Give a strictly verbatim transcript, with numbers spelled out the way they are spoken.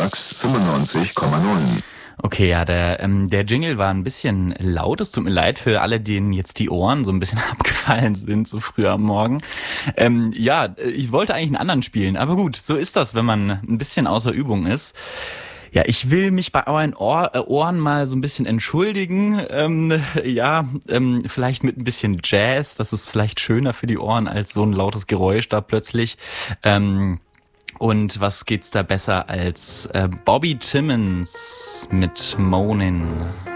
Max fünfundneunzig Komma neun. Okay, ja, der, ähm, der Jingle war ein bisschen laut. Es tut mir leid für alle, denen jetzt die Ohren so ein bisschen abgefallen sind, so früh am Morgen. Ähm, ja, ich wollte eigentlich einen anderen spielen, aber gut, so ist das, wenn man ein bisschen außer Übung ist. Ja, ich will mich bei euren Ohr, äh, Ohren mal so ein bisschen entschuldigen. Ähm, ja, ähm, vielleicht mit ein bisschen Jazz. Das ist vielleicht schöner für die Ohren als so ein lautes Geräusch da plötzlich. Ähm, Und was geht's da besser als äh, Bobby Timmons mit Moanin'?